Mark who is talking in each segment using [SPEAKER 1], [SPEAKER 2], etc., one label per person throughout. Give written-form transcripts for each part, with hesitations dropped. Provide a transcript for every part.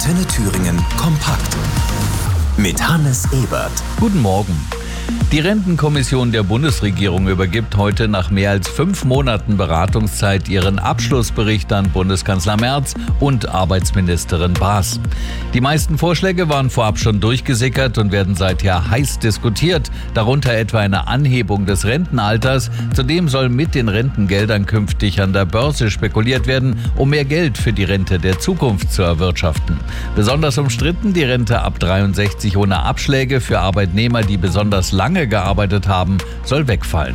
[SPEAKER 1] Antenne Thüringen kompakt. Mit Hannes Ebert.
[SPEAKER 2] Guten Morgen. Die Rentenkommission der Bundesregierung übergibt heute nach mehr als 5 Monaten Beratungszeit ihren Abschlussbericht an Bundeskanzler Merz und Arbeitsministerin Baas. Die meisten Vorschläge waren vorab schon durchgesickert und werden seither heiß diskutiert, darunter etwa eine Anhebung des Rentenalters. Zudem soll mit den Rentengeldern künftig an der Börse spekuliert werden, um mehr Geld für die Rente der Zukunft zu erwirtschaften. Besonders umstritten die Rente ab 63 ohne Abschläge für Arbeitnehmer, die besonders lange gearbeitet haben, soll wegfallen.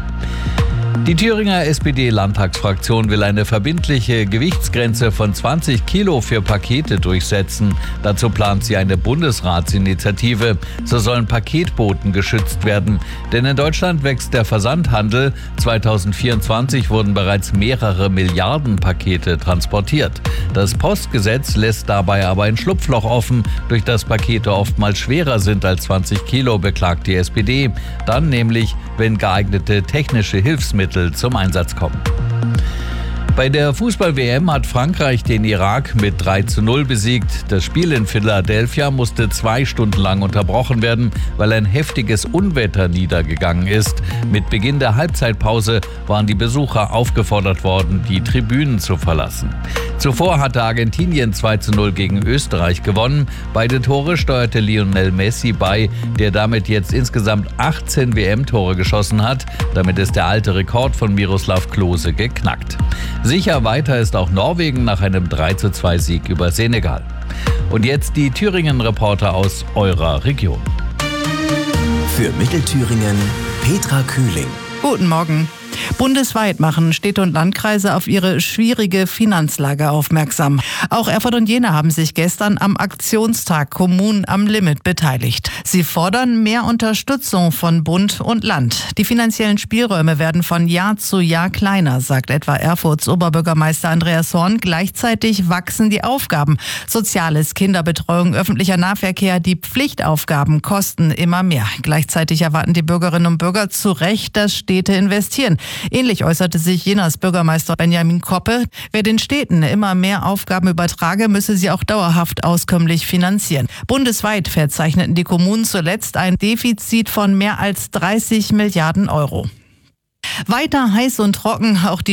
[SPEAKER 2] Die Thüringer SPD-Landtagsfraktion will eine verbindliche Gewichtsgrenze von 20 Kilo für Pakete durchsetzen. Dazu plant sie eine Bundesratsinitiative. So sollen Paketboten geschützt werden. Denn in Deutschland wächst der Versandhandel. 2024 wurden bereits mehrere Milliarden Pakete transportiert. Das Postgesetz lässt dabei aber ein Schlupfloch offen, durch das Pakete oftmals schwerer sind als 20 Kilo, beklagt die SPD. Dann nämlich, wenn geeignete technische Hilfsmittel zum Einsatz kommen. Bei der Fußball-WM hat Frankreich den Irak mit 3:0 besiegt. Das Spiel in Philadelphia musste 2 Stunden lang unterbrochen werden, weil ein heftiges Unwetter niedergegangen ist. Mit Beginn der Halbzeitpause waren die Besucher aufgefordert worden, die Tribünen zu verlassen. Zuvor hatte Argentinien 2:0 gegen Österreich gewonnen. Beide Tore steuerte Lionel Messi bei, der damit jetzt insgesamt 18 WM-Tore geschossen hat. Damit ist der alte Rekord von Miroslav Klose geknackt. Sicher weiter ist auch Norwegen nach einem 3:2-Sieg über Senegal. Und jetzt die Thüringen-Reporter aus eurer Region.
[SPEAKER 1] Für Mittelthüringen Petra Kühling.
[SPEAKER 3] Guten Morgen. Bundesweit machen Städte und Landkreise auf ihre schwierige Finanzlage aufmerksam. Auch Erfurt und Jena haben sich gestern am Aktionstag Kommunen am Limit beteiligt. Sie fordern mehr Unterstützung von Bund und Land. Die finanziellen Spielräume werden von Jahr zu Jahr kleiner, sagt etwa Erfurts Oberbürgermeister Andreas Horn. Gleichzeitig wachsen die Aufgaben. Soziales, Kinderbetreuung, öffentlicher Nahverkehr, die Pflichtaufgaben kosten immer mehr. Gleichzeitig erwarten die Bürgerinnen und Bürger zu Recht, dass Städte investieren. Ähnlich äußerte sich Jenas Bürgermeister Benjamin Koppe. Wer den Städten immer mehr Aufgaben übertrage, müsse sie auch dauerhaft auskömmlich finanzieren. Bundesweit verzeichneten die Kommunen zuletzt ein Defizit von mehr als 30 Milliarden Euro. Weiter heiß und trocken, auch die